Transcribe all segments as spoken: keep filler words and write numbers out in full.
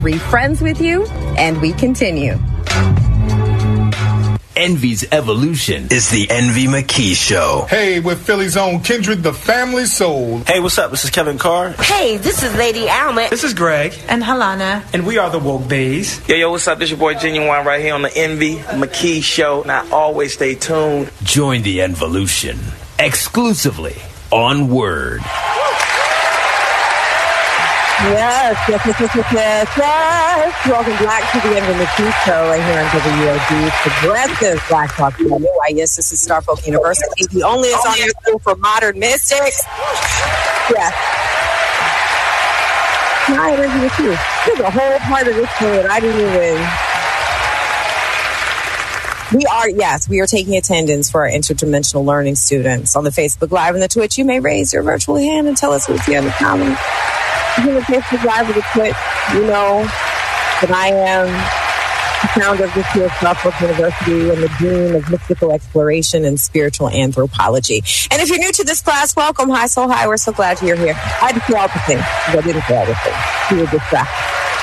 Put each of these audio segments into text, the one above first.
Be friends with you, and we continue. Envy's evolution is the Envy McKee Show. Hey, with Philly's own Kindred, the family soul. Hey, what's up? This is Kevin Carr. Hey, this is Lady Alma. This is Greg. And Halana. And we are the Woke Bays. Yo, yo, what's up? This your boy Genuine right here on the Envy McKee Show. Now, always stay tuned. Join the Envolution exclusively on Word. Yes, yes, yes, yes, yes, yes. Welcome back to the Envy McKee Show right here on W O D, Progressive Black Talk Radio. Why, yes, this is Starfolk University, the only song school for modern mystics. Yes. Hi, Envy McKee. There's a whole part of this show that I didn't even... We are, yes, we are taking attendance for our interdimensional learning students on the Facebook Live and the Twitch. You may raise your virtual hand and tell us who's here in the comments. In the Facebook Live with the Twitch, you know that I am the founder of this here Starfolk University and the Dean of Mystical Exploration and Spiritual Anthropology. And if you're new to this class, welcome. Hi, so hi. We're so glad you're here. I had to say all the things, because I didn't say all the things. You were distracted.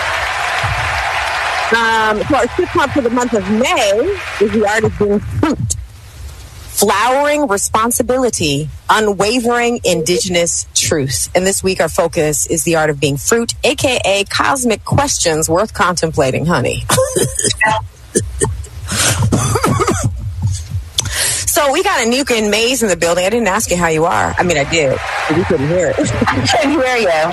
Um, so our sitcom for the month of May is The Art of Being Fruit. Flowering Responsibility, Unwavering Indigenous Truth. And this week our focus is the art of being fruit, a k a cosmic questions worth contemplating, honey. So we got Anuka Mays in the building. I didn't ask you how you are. I mean, I did, but you couldn't hear it. I can hear you.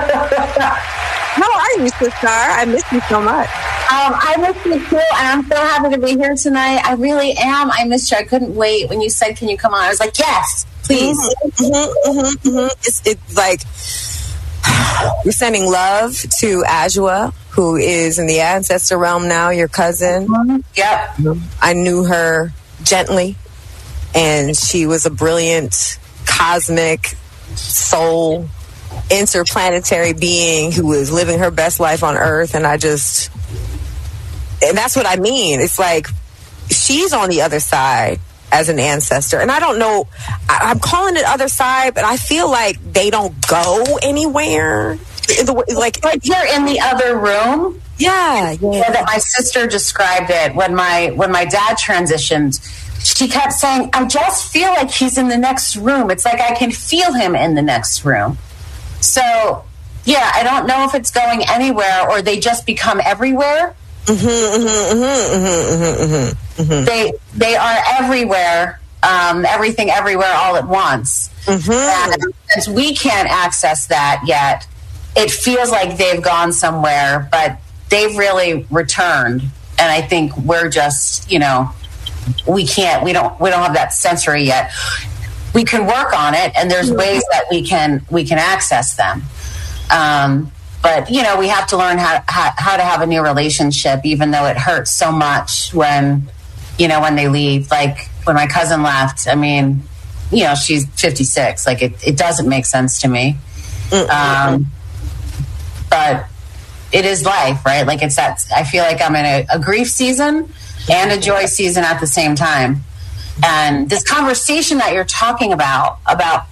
How are you, sister? I miss you so much. Um, I miss you too, and I'm so happy to be here tonight. I really am. I missed you. I couldn't wait when you said, "Can you come on?" I was like, "Yes, please." Mm-hmm, mm-hmm, mm-hmm. It's, it's like we're sending love to Ajua, who is in the ancestor realm now. Your cousin. Mm-hmm. Yep. I knew her gently, and she was a brilliant cosmic soul, interplanetary being who was living her best life on Earth, and I just. And that's what I mean. It's like she's on the other side as an ancestor. And I don't know, I, I'm calling it other side, but I feel like they don't go anywhere. Like, like you're in the other room. Yeah, yeah. That my sister described it when my when my dad transitioned. She kept saying, I just feel like he's in the next room. It's like I can feel him in the next room. So, yeah, I don't know if it's going anywhere or they just become everywhere. Mm-hmm, mm-hmm, mm-hmm, mm-hmm, mm-hmm. They they are everywhere, um, everything, everywhere, all at once. Mm-hmm. And since we can't access that yet, it feels like they've gone somewhere, but they've really returned. And I think we're just, you know, we can't, we don't, we don't have that sensory yet. We can work on it, and there's ways that we can we can access them. Um, But, you know, we have to learn how, how how to have a new relationship, even though it hurts so much when, you know, when they leave. Like, when my cousin left, I mean, you know, she's fifty-six. Like, it, it doesn't make sense to me. Um, but it is life, right? Like, it's that, I feel like I'm in a, a grief season and a joy season at the same time. And this conversation that you're talking about, about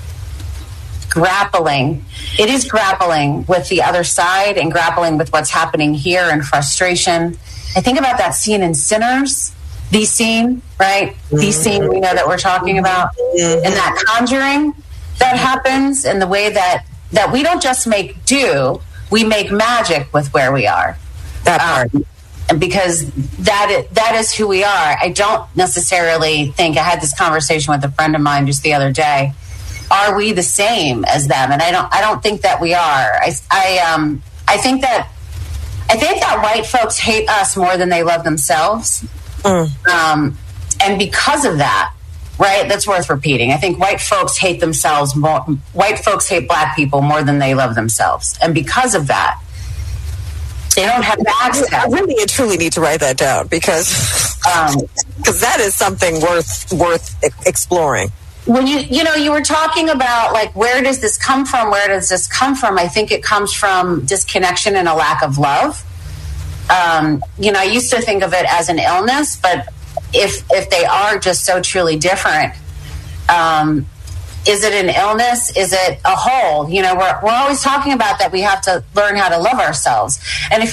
grappling, it is grappling with the other side and grappling with what's happening here and frustration. I think about that scene in Sinners, the scene, right? The scene we know that we're talking about, and that conjuring that happens, and the way that, that we don't just make do, we make magic with where we are. That part. Um, and because that is, that is who we are. I don't necessarily think, I had this conversation with a friend of mine just the other day. Are we the same as them? And I don't. I don't think that we are. I. I. Um. I think that. I think that white folks hate us more than they love themselves. Mm. Um. And because of that, right? That's worth repeating. I think white folks hate themselves more. White folks hate black people more than they love themselves. And because of that, they don't have access. I really and truly need to write that down because um, because that is something worth worth exploring. When you, you know, you were talking about, like, where does this come from? Where does this come from? I think it comes from disconnection and a lack of love. Um, you know, I used to think of it as an illness, but if if they are just so truly different, um, Is it an illness? Is it a hole? You know, we're, we're always talking about that we have to learn how to love ourselves. And if